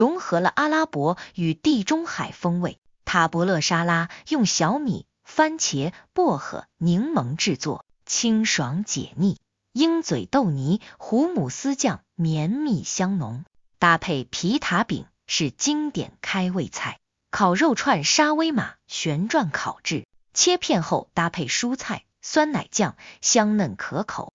融合了阿拉伯与地中海风味。塔伯勒沙拉用小米、番茄、薄荷、柠檬制作，清爽解腻。鹰嘴豆泥、胡姆斯酱绵密香浓，搭配皮塔饼是经典开胃菜。烤肉串沙威玛旋转烤制，切片后搭配蔬菜、酸奶酱，香嫩可口。